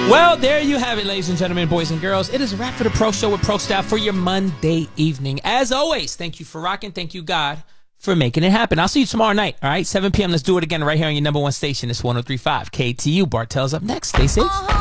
Well, there you have it, ladies and gentlemen, boys and girls. It is a wrap for the Pro Show with Pro Style for your Monday evening. As always, thank you for rocking. Thank you, God, for making it happen. I'll see you tomorrow night, all right? 7 p.m. Let's do it again right here on your number one station. It's 103.5 KTU. Bartell's up next. Stay safe.